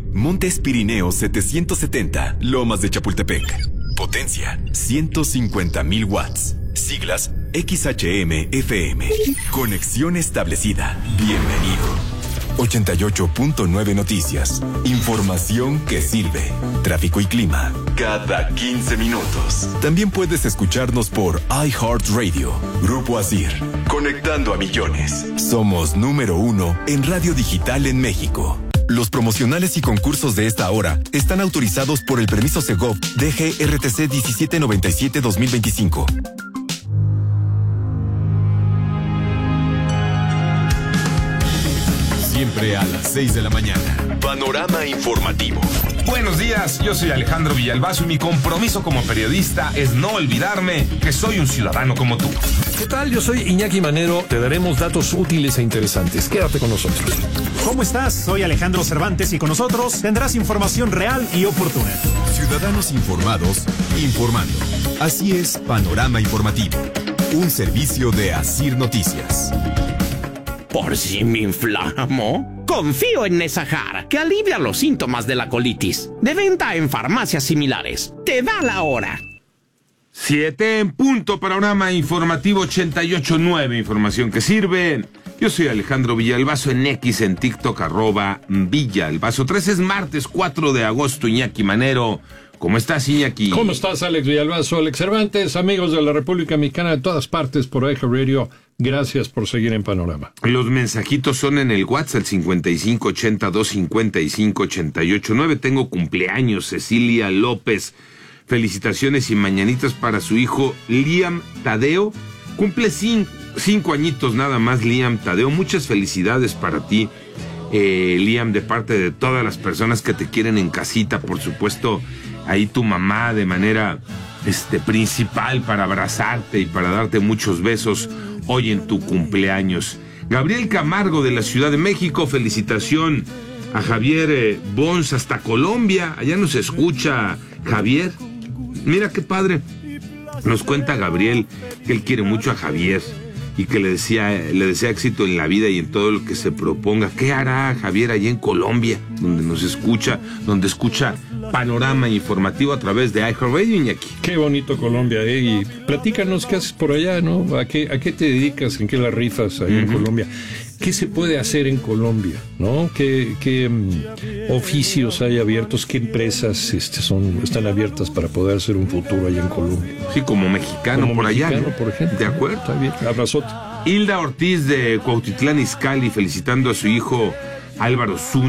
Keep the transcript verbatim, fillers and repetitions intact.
Montes Pirineos setecientos setenta, Lomas de Chapultepec. Potencia, ciento cincuenta mil watts. Siglas X H M F M. Conexión establecida. Bienvenido. ochenta y ocho punto nueve Noticias. Información que sirve. Tráfico y clima. Cada quince minutos. También puedes escucharnos por iHeartRadio. Grupo Asir. Conectando a millones. Somos número uno en radio digital en México. Los promocionales y concursos de esta hora están autorizados por el permiso Segov D G R T C diecisiete noventa y siete dos mil veinticinco. Siempre a las seis de la mañana. Panorama informativo. Buenos días, yo soy Alejandro Villalbazo y mi compromiso como periodista es no olvidarme que soy un ciudadano como tú. ¿Qué tal? Yo soy Iñaki Manero. Te daremos datos útiles e interesantes. Quédate con nosotros. ¿Cómo estás? Soy Alejandro Cervantes y con nosotros tendrás información real y oportuna. Ciudadanos informados, informando. Así es Panorama Informativo. Un servicio de Asir Noticias. Por si me inflamo, confío en Nesajar, que alivia los síntomas de la colitis. De venta en farmacias similares. Te da la hora. Siete en punto, Panorama Informativo ochenta y ocho punto nueve, información que sirve. Yo soy Alejandro Villalbazo en X, en TikTok, arroba Villalbazo. tres es martes cuatro de agosto, Iñaki Manero. ¿Cómo estás, Iñaki? ¿Cómo estás, Alex Villalbazo? Alex Cervantes, amigos de la República Mexicana de todas partes por iHeartRadio. Gracias por seguir en Panorama. Los mensajitos son en el WhatsApp, el cincuenta y cinco ochenta dos cincuenta y cinco ochenta y ocho nueve. Tengo cumpleaños, Cecilia López. Felicitaciones y mañanitas para su hijo Liam Tadeo. Cumple cinco, cinco añitos nada más, Liam Tadeo. Muchas felicidades para ti, eh, Liam, de parte de todas las personas que te quieren en casita. Por supuesto, ahí tu mamá de manera este, principal para abrazarte y para darte muchos besos hoy en tu cumpleaños. Gabriel Camargo de la Ciudad de México, felicitación a Javier eh, Bons hasta Colombia. Allá nos escucha Javier. Mira qué padre. Nos cuenta Gabriel que él quiere mucho a Javier y que le decía, le desea éxito en la vida y en todo lo que se proponga. ¿Qué hará Javier allá en Colombia, donde nos escucha, donde escucha Panorama Informativo a través de iHeartRadio, Iñaki? Qué bonito Colombia, ¿eh? Y platícanos qué haces por allá, ¿no? ¿A qué, a qué te dedicas? ¿En qué la rifas allá uh-huh. en Colombia? ¿Qué se puede hacer en Colombia, no? ¿Qué, qué um, oficios hay abiertos? ¿Qué empresas este, son, están abiertas para poder hacer un futuro allá en Colombia? Sí, como mexicano como por mexicano, allá, ¿no? por ejemplo. De acuerdo. Está bien, abrazote. Hilda Ortiz de Cuautitlán Izcalli felicitando a su hijo Álvaro Zúñiga.